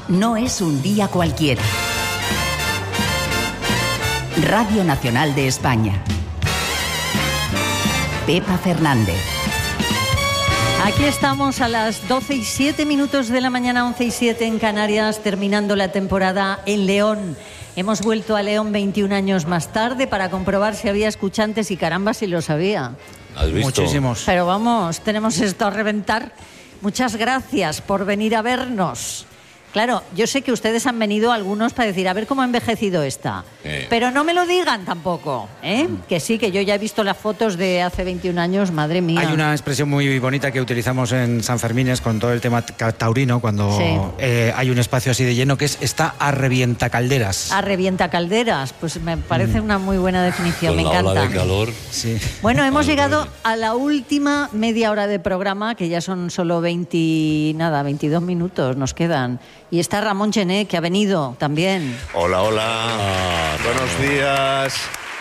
no es un día cualquiera. Radio Nacional de España. Pepa Fernández. Aquí estamos a las 12:07 de la mañana, 11:07 en Canarias, terminando la temporada en León. Hemos vuelto a León 21 años más tarde para comprobar si había escuchantes y caramba si lo sabía. ¿Has visto? Muchísimos. Pero vamos, tenemos esto a reventar. Muchas gracias por venir a vernos. Claro, yo sé que ustedes han venido algunos para decir, a ver cómo ha envejecido esta. Pero no me lo digan tampoco, ¿eh? Que sí, que yo ya he visto las fotos de hace 21 años, madre mía. Hay una expresión muy bonita que utilizamos en San Fermines con todo el tema taurino, cuando hay un espacio así de lleno, que es está a revientacalderas. A revientacalderas, pues me parece una muy buena definición, Con me la encanta. ola de calor. Sí. Bueno, hemos llegado a la última media hora de programa, que ya son solo 22 minutos nos quedan. Y está Ramón Gené, que ha venido también. Hola, hola. Buenos días.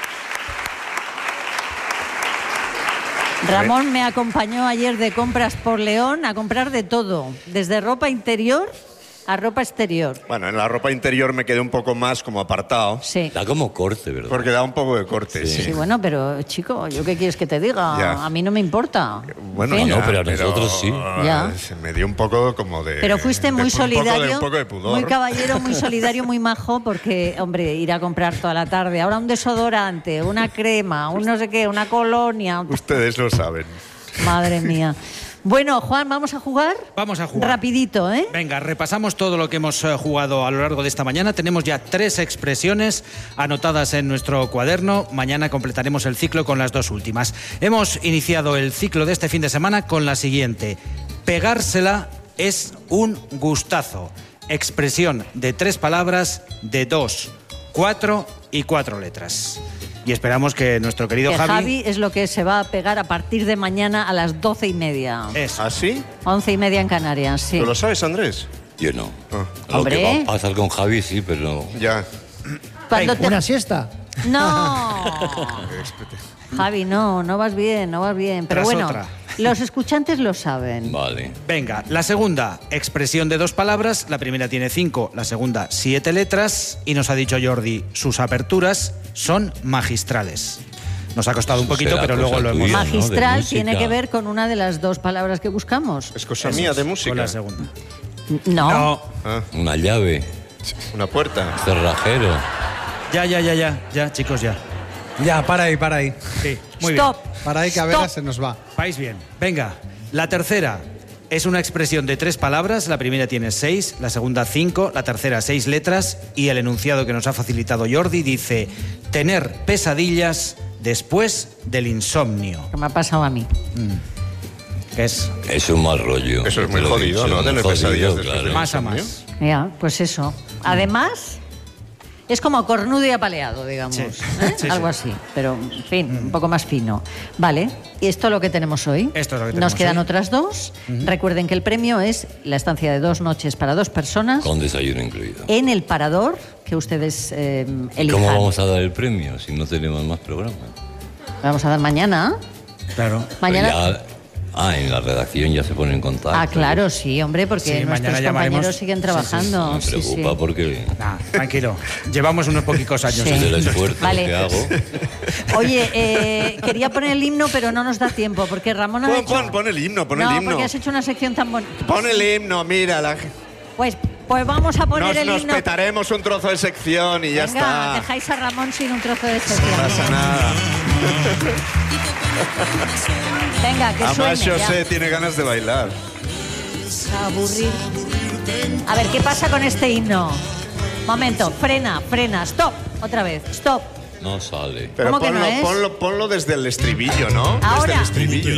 Ramón me acompañó ayer de compras por León a comprar de todo, desde ropa interior a ropa exterior. Bueno, en la ropa interior me quedé un poco más como apartado. Sí. Da como corte, ¿verdad? Porque da un poco de corte, sí. Sí, bueno, pero chico, ¿yo qué quieres que te diga? Ya. A mí no me importa. Bueno, En fin. No, pero a nosotros sí. Ya. Se me dio un poco como de... Pero fuiste muy solidario, Un poco de pudor. muy caballero, muy solidario, muy majo, porque, hombre, ir a comprar toda la tarde, ahora un desodorante, una crema, un no sé qué, una colonia. Ustedes lo saben. Madre mía. Bueno, Juan, ¿vamos a jugar? Vamos a jugar. Rapidito, ¿eh? Venga, repasamos todo lo que hemos jugado a lo largo de esta mañana. Tenemos ya 3 expresiones anotadas en nuestro cuaderno. Mañana completaremos el ciclo con las 2 últimas. Hemos iniciado el ciclo de este fin de semana con la siguiente. Pegársela es un gustazo. Expresión de 3 palabras de 2, 4 y 4 letras. Y esperamos que nuestro querido Que Javi... Javi es lo que se va a pegar a partir de mañana a las 12:30. Eso. ¿Ah, sí? 11:30 en Canarias, sí. ¿Tú lo sabes, Andrés? Yo no. Ah. Lo Hombre. que va a pasar con Javi, sí, pero... Ya. Cuando te... ¿Una siesta? No. Javi, no vas bien, no vas bien. Pero Tras bueno, otra. los escuchantes lo saben. Vale. Venga, la segunda, expresión de 2 palabras. La primera tiene 5, la segunda 7 letras. Y nos ha dicho Jordi, sus aperturas son magistrales. Nos ha costado un poquito, Será pero cosa luego lo hemos... tuya, ¿no? De Magistral música. tiene que ver con una de las 2 palabras que buscamos. Es cosa mía de música. Con la segunda. No. Ah, Una llave, una puerta. cerrajero. Ya, chicos, ya. Ya, para ahí. Sí, muy Stop. Para ahí que a Stop. veces se nos va. Vais bien. Venga, la tercera es una expresión de 3 palabras. La primera tiene 6, la segunda 5, la tercera 6 letras. Y el enunciado que nos ha facilitado Jordi dice: tener pesadillas después del insomnio. Que me ha pasado a mí. Que es Es un mal rollo. Eso es muy Te lo he jodido, dicho, ¿no? muy Tener jodido, pesadillas después claro. del más a insomnio. más. Ya, pues eso. Además, es como cornudo y apaleado, digamos. Sí. ¿eh? Sí, Algo sí. así, pero en fin, un poco más fino. Vale, y esto es lo que tenemos hoy. Esto es lo que Nos tenemos quedan hoy. otras 2. Recuerden que el premio es la estancia de 2 noches para 2 personas Con desayuno incluido. en el parador que ustedes elijan. ¿Cómo vamos a dar el premio si no tenemos más programas? Vamos a dar mañana. Claro. Mañana. En la redacción ya se ponen en contacto. Ah, claro, sí, hombre, porque Sí, nuestros mañana llamaremos. compañeros siguen trabajando. Me preocupa porque Nah, tranquilo. Llevamos unos poquicos años. Sí. es el esfuerzo Vale. que hago. Oye, quería poner el himno, pero no nos da tiempo, porque Ramón ha hecho... Pon el himno, pon no, el himno. porque has hecho una sección tan bonita. Pon el himno, mira. Pues vamos a poner el Nos himno. petaremos un trozo de sección y ya Venga, está. dejáis a Ramón sin un trozo de No sección. pasa nada. Venga, que Además, suene. José tiene ganas de bailar. Aburrir. A ver, ¿qué pasa con este himno? Momento, frena, stop. Otra vez, stop. No sale. Pero ¿Cómo que no es? ponlo desde el estribillo, ¿no? Ahora. Desde el estribillo.